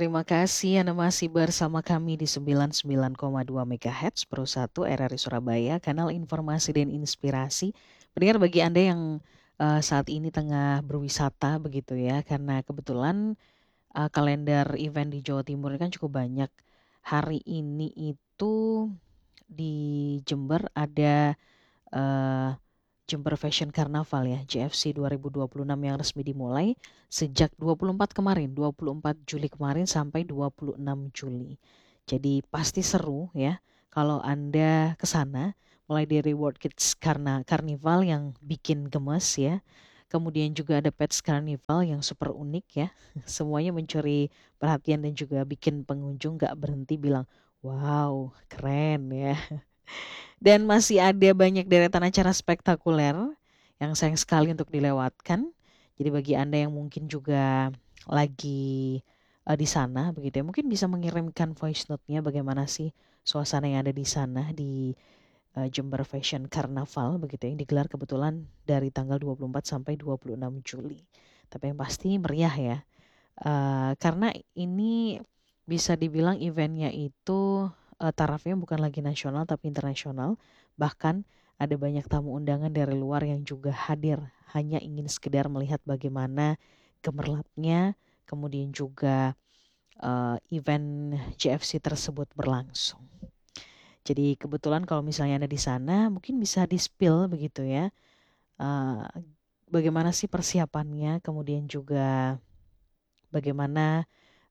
Terima kasih Anda masih bersama kami di 99,2 MHz Pro 1 RRI Surabaya, kanal informasi dan inspirasi. Pendengar, bagi Anda yang saat ini tengah berwisata begitu ya, karena kebetulan kalender event di Jawa Timur ini kan cukup banyak. Hari ini itu di Jember ada eh, Jember Fashion Carnaval ya, JFC 2026 yang resmi dimulai sejak 24 Juli kemarin sampai 26 Juli. Jadi pasti seru ya kalau Anda ke sana, mulai dari World Kids karena Carnival yang bikin gemes ya. Kemudian juga ada Pets Carnival yang super unik ya. Semuanya mencuri perhatian dan juga bikin pengunjung gak berhenti bilang, wow, keren ya. Dan masih ada banyak deretan acara spektakuler yang sayang sekali untuk dilewatkan. Jadi bagi Anda yang mungkin juga lagi di sana begitu ya, mungkin bisa mengirimkan voice note-nya bagaimana sih suasana yang ada di sana di Jember Fashion Carnaval begitu ya, yang digelar kebetulan dari tanggal 24 sampai 26 Juli. Tapi yang pasti meriah ya. Karena ini bisa dibilang eventnya itu tarafnya bukan lagi nasional tapi internasional. Bahkan ada banyak tamu undangan dari luar yang juga hadir hanya ingin sekedar melihat bagaimana gemerlapnya, kemudian juga event JFC tersebut berlangsung. Jadi kebetulan kalau misalnya Anda di sana mungkin bisa di-spill begitu ya. Uh, Bagaimana sih persiapannya, kemudian juga bagaimana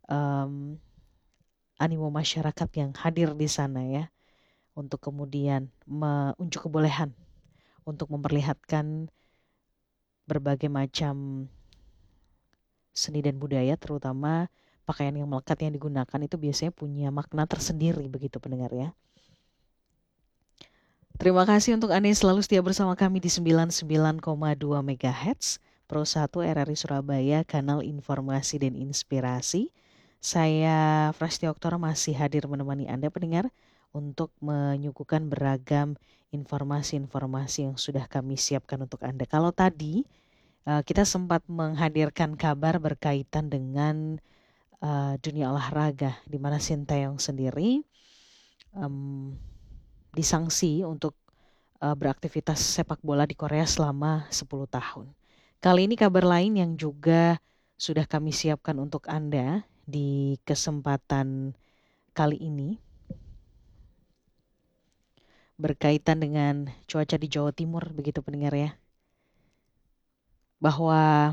animo masyarakat yang hadir di sana ya, untuk kemudian unjuk kebolehan untuk memperlihatkan berbagai macam seni dan budaya, terutama pakaian yang melekat yang digunakan itu biasanya punya makna tersendiri begitu pendengar ya. Terima kasih untuk Anda yang selalu setia bersama kami di 99,2 MHz Pro 1 RRI Surabaya, kanal informasi dan inspirasi. Saya Frasti Oktora masih hadir menemani Anda pendengar untuk menyuguhkan beragam informasi-informasi yang sudah kami siapkan untuk Anda. Kalau tadi kita sempat menghadirkan kabar berkaitan dengan dunia olahraga, di mana Sinteyong sendiri disangsi untuk beraktivitas sepak bola di Korea selama 10 tahun. Kali ini kabar lain yang juga sudah kami siapkan untuk Anda di kesempatan kali ini berkaitan dengan cuaca di Jawa Timur begitu pendengar ya. Bahwa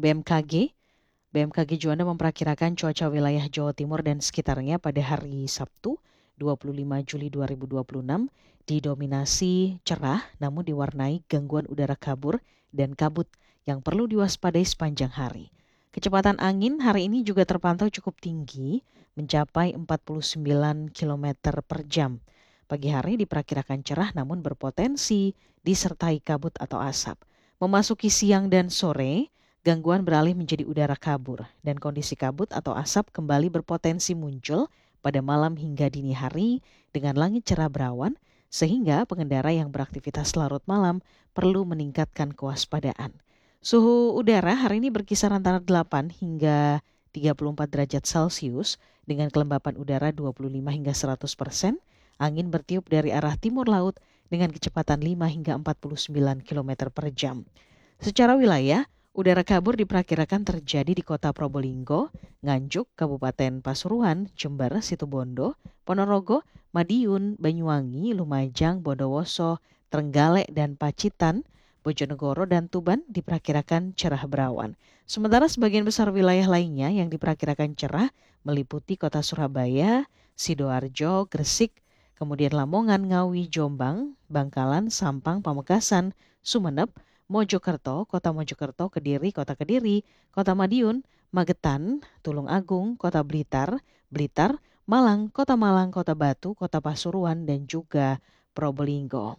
BMKG Juanda memperkirakan cuaca wilayah Jawa Timur dan sekitarnya pada hari Sabtu 25 Juli 2026 didominasi cerah namun diwarnai gangguan udara kabur dan kabut yang perlu diwaspadai sepanjang hari. Kecepatan angin hari ini juga terpantau cukup tinggi, mencapai 49 km per jam. Pagi hari diperkirakan cerah namun berpotensi disertai kabut atau asap. Memasuki siang dan sore, gangguan beralih menjadi udara kabur dan kondisi kabut atau asap kembali berpotensi muncul pada malam hingga dini hari dengan langit cerah berawan, sehingga pengendara yang beraktivitas larut malam perlu meningkatkan kewaspadaan. Suhu udara hari ini berkisar antara 8 hingga 34 derajat Celcius dengan kelembapan udara 25 hingga 100%. Angin bertiup dari arah timur laut dengan kecepatan 5 hingga 49 km per jam. Secara wilayah, udara kabur diperkirakan terjadi di kota Probolinggo, Nganjuk, Kabupaten Pasuruan, Jember, Situbondo, Ponorogo, Madiun, Banyuwangi, Lumajang, Bondowoso, Trenggalek, dan Pacitan, Bojonegoro, dan Tuban diperkirakan cerah berawan. Sementara sebagian besar wilayah lainnya yang diperkirakan cerah meliputi kota Surabaya, Sidoarjo, Gresik, kemudian Lamongan, Ngawi, Jombang, Bangkalan, Sampang, Pamekasan, Sumeneb, Mojokerto, Kota Mojokerto, Kediri, Kota Madiun, Magetan, Tulung Agung, Kota Blitar, Malang, Kota Batu, Kota Pasuruan, dan juga Probolinggo.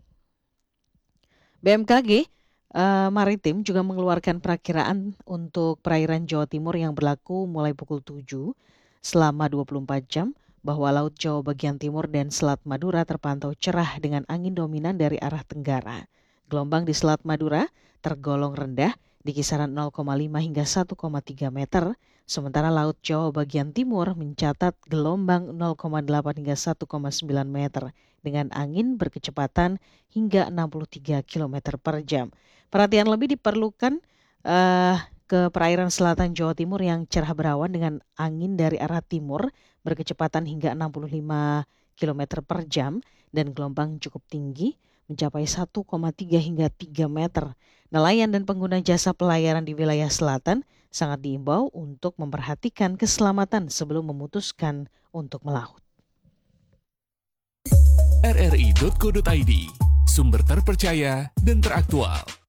BMKG Maritim juga mengeluarkan perakiraan untuk perairan Jawa Timur yang berlaku mulai pukul 7 selama 24 jam bahwa Laut Jawa bagian timur dan Selat Madura terpantau cerah dengan angin dominan dari arah tenggara. Gelombang di Selat Madura tergolong rendah di kisaran 0,5 hingga 1,3 meter, sementara Laut Jawa bagian timur mencatat gelombang 0,8 hingga 1,9 meter dengan angin berkecepatan hingga 63 km per jam. Perhatian lebih diperlukan ke perairan selatan Jawa Timur yang cerah berawan dengan angin dari arah timur berkecepatan hingga 65 km per jam dan gelombang cukup tinggi mencapai 1,3 hingga 3 meter. Nelayan dan pengguna jasa pelayaran di wilayah selatan sangat diimbau untuk memperhatikan keselamatan sebelum memutuskan untuk melaut. rri.co.id, sumber terpercaya dan teraktual.